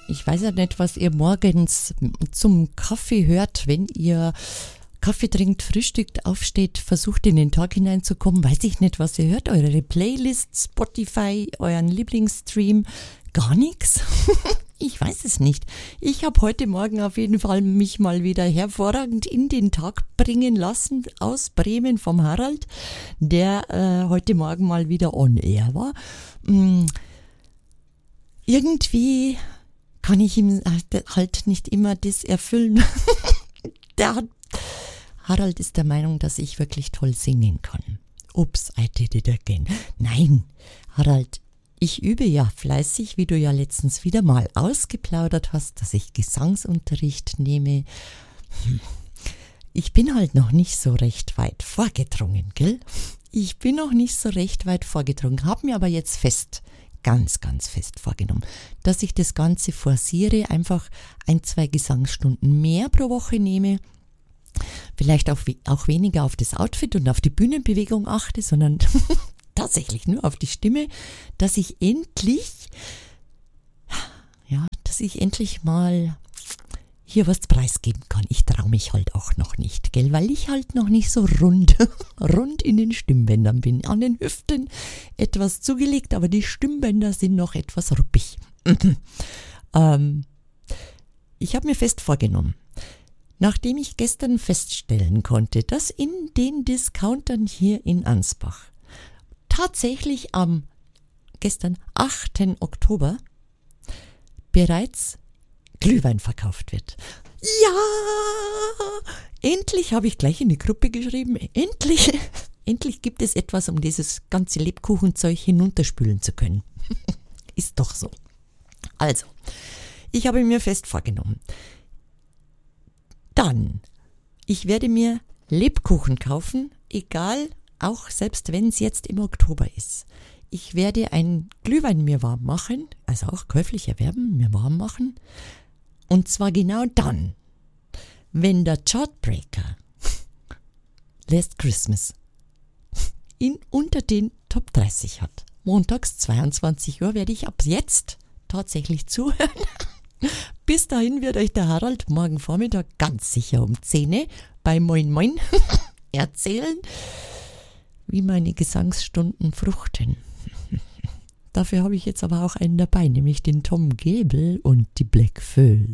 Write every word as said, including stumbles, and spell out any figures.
ich weiß ja nicht, was ihr morgens zum Kaffee hört, wenn ihr Kaffee trinkt, frühstückt, aufsteht, versucht in den Tag hineinzukommen. Weiß ich nicht, was ihr hört. Eure Playlist, Spotify, euren Lieblingsstream. Gar nichts? Ich weiß es nicht. Ich habe heute Morgen auf jeden Fall mich mal wieder hervorragend in den Tag bringen lassen aus Bremen vom Harald, der äh, heute Morgen mal wieder on air war. Mm, irgendwie kann ich ihm halt nicht immer das erfüllen. Der hat Harald ist der Meinung, dass ich wirklich toll singen kann. Ups, I did it again. Nein, Harald, ich übe ja fleißig, wie du ja letztens wieder mal ausgeplaudert hast, dass ich Gesangsunterricht nehme. Ich bin halt noch nicht so recht weit vorgedrungen, gell? Ich bin noch nicht so recht weit vorgedrungen, habe mir aber jetzt fest, ganz, ganz fest vorgenommen, dass ich das Ganze forciere, einfach ein, zwei Gesangsstunden mehr pro Woche nehme. Vielleicht auch, auch weniger auf das Outfit und auf die Bühnenbewegung achte, sondern tatsächlich nur auf die Stimme, dass ich endlich, ja, dass ich endlich mal hier was preisgeben kann. Ich traue mich halt auch noch nicht, gell, weil ich halt noch nicht so rund, rund in den Stimmbändern bin. An den Hüften etwas zugelegt, aber die Stimmbänder sind noch etwas ruppig. ähm, ich habe mir fest vorgenommen, nachdem ich gestern feststellen konnte, dass in den Discountern hier in Ansbach tatsächlich am gestern achten Oktober bereits Glühwein verkauft wird. Ja, endlich, habe ich gleich in die Gruppe geschrieben, endlich, endlich gibt es etwas, um dieses ganze Lebkuchenzeug hinunterspülen zu können. Ist doch so. Also, ich habe mir fest vorgenommen, dann, ich werde mir Lebkuchen kaufen, egal, auch selbst wenn es jetzt im Oktober ist. Ich werde ein Glühwein mir warm machen, also auch käuflich erwerben, mir warm machen. Und zwar genau dann, wenn der Chartbreaker Last Christmas ihn unter den Top dreißig hat. Montags zweiundzwanzig Uhr werde ich ab jetzt tatsächlich zuhören. Bis dahin wird euch der Harald morgen Vormittag ganz sicher um zehn Uhr bei Moin Moin erzählen, wie meine Gesangsstunden fruchten. Dafür habe ich jetzt aber auch einen dabei, nämlich den Tom Gebel und die Black Föhl.